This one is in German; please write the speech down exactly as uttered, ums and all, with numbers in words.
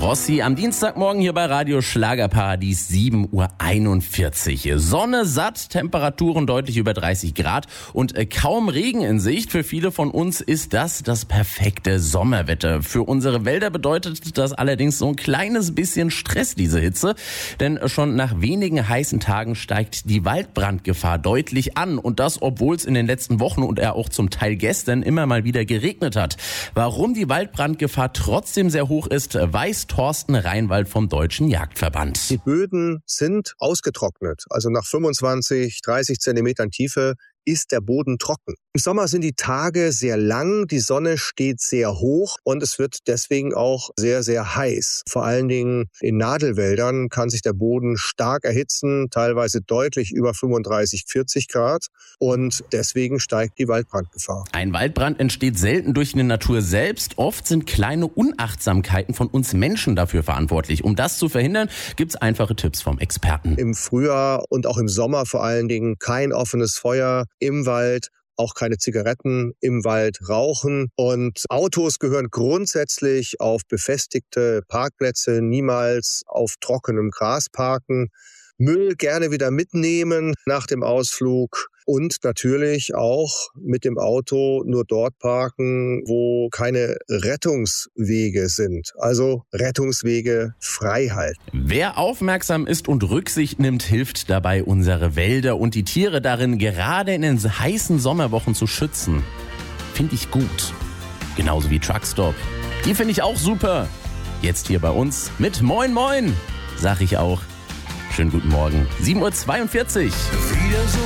Rossi am Dienstagmorgen hier bei Radio Schlagerparadies, sieben Uhr einundvierzig. Sonne satt, Temperaturen deutlich über dreißig Grad und kaum Regen in Sicht. Für viele von uns ist das das perfekte Sommerwetter. Für unsere Wälder bedeutet das allerdings so ein kleines bisschen Stress, diese Hitze. Denn schon nach wenigen heißen Tagen steigt die Waldbrandgefahr deutlich an. Und das, obwohl es in den letzten Wochen und er auch zum Teil gestern immer mal wieder geregnet hat. Warum die Waldbrandgefahr trotzdem sehr hoch ist, weiß Thorsten Reinwald vom Deutschen Jagdverband. Die Böden sind ausgetrocknet. Also nach fünfundzwanzig, dreißig Zentimetern Tiefe ist der Boden trocken. Im Sommer sind die Tage sehr lang, die Sonne steht sehr hoch und es wird deswegen auch sehr, sehr heiß. Vor allen Dingen in Nadelwäldern kann sich der Boden stark erhitzen, teilweise deutlich über fünfunddreißig, vierzig Grad und deswegen steigt die Waldbrandgefahr. Ein Waldbrand entsteht selten durch die Natur selbst. Oft sind kleine Unachtsamkeiten von uns Menschen dafür verantwortlich. Um das zu verhindern, gibt's einfache Tipps vom Experten. Im Frühjahr und auch im Sommer vor allen Dingen kein offenes Feuer im Wald, auch keine Zigaretten im Wald rauchen. Und Autos gehören grundsätzlich auf befestigte Parkplätze, niemals auf trockenem Gras parken. Müll gerne wieder mitnehmen nach dem Ausflug und natürlich auch mit dem Auto nur dort parken, wo keine Rettungswege sind. Also Rettungswege frei halten. Wer aufmerksam ist und Rücksicht nimmt, hilft dabei, unsere Wälder und die Tiere darin gerade in den heißen Sommerwochen zu schützen. Finde ich gut. Genauso wie Truckstop. Die finde ich auch super. Jetzt hier bei uns mit Moin Moin, sag ich auch. Schönen guten Morgen. sieben Uhr zweiundvierzig.